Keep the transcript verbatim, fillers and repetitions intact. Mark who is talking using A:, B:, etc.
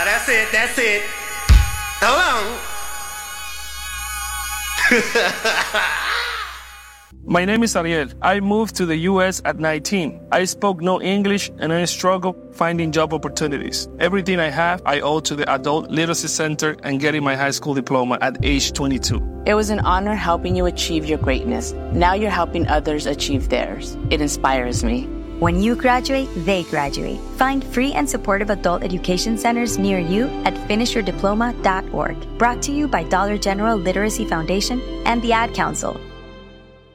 A: that's it, that's it. Hold on.
B: My name is Ariel. I moved to the U S at nineteen. I spoke no English and I struggled finding job opportunities. Everything I have, I owe to the Adult Literacy Center and getting my high school diploma at age twenty-two.
C: It was an honor helping you achieve your greatness. Now you're helping others achieve theirs. It inspires me.
D: When you graduate, they graduate. Find free and supportive adult education centers near you at finish your diploma dot org. Brought to you by Dollar General Literacy Foundation and the Ad Council.